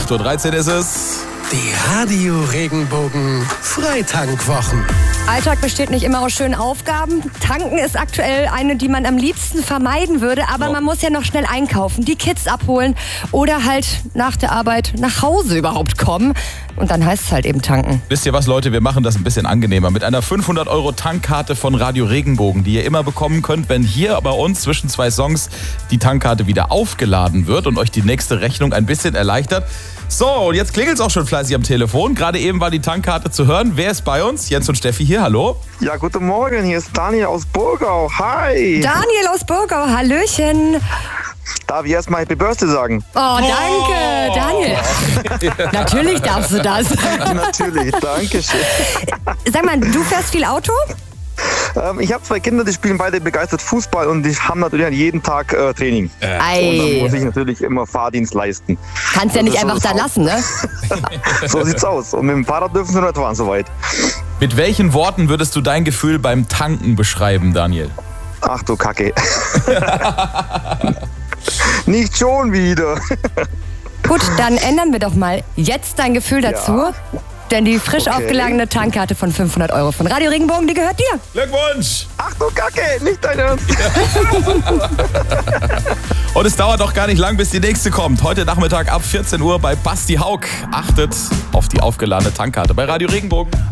8:13 Uhr ist es. Die Radio Regenbogen Freitankwwochen. Alltag besteht nicht immer aus schönen Aufgaben. Tanken ist aktuell eine, die man am liebsten vermeiden würde. Aber man muss ja noch schnell einkaufen, die Kids abholen oder halt nach der Arbeit nach Hause überhaupt kommen. Und dann heißt es halt eben tanken. Wisst ihr was, Leute? Wir machen das ein bisschen angenehmer. Mit einer 500-Euro-Tankkarte von Radio Regenbogen, die ihr immer bekommen könnt, wenn hier bei uns zwischen 2 Songs die Tankkarte wieder aufgeladen wird und euch die nächste Rechnung ein bisschen erleichtert. So, und jetzt klingelt es auch schon fleißig am Telefon. Gerade eben war die Tankkarte zu hören. Wer ist bei uns? Jens und Steffi hier, hallo. Ja, guten Morgen, hier ist Daniel aus Burgau. Hi. Daniel aus Burgau, hallöchen. Darf ich erstmal Happy Birthday sagen? Oh, danke, Daniel. Natürlich darfst du das. Natürlich, danke schön. Sag mal, du fährst viel Auto? Ich habe 2 Kinder, die spielen beide begeistert Fußball und die haben natürlich jeden Tag Training. Und dann muss ich natürlich immer Fahrdienst leisten. Kannst ja nicht einfach da lassen, ne? So sieht's aus. Und mit dem Fahrrad dürfen sie nicht fahren soweit. Mit welchen Worten würdest du dein Gefühl beim Tanken beschreiben, Daniel? Ach du Kacke. Nicht schon wieder. Gut, dann ändern wir doch mal jetzt dein Gefühl dazu. Ja. Denn die frisch aufgeladene Tankkarte von 500 Euro von Radio Regenbogen, die gehört dir. Glückwunsch! Ach du Kacke, nicht dein Ernst. Und es dauert doch gar nicht lang, bis die nächste kommt. Heute Nachmittag ab 14 Uhr bei Basti Haug. Achtet auf die aufgeladene Tankkarte bei Radio Regenbogen.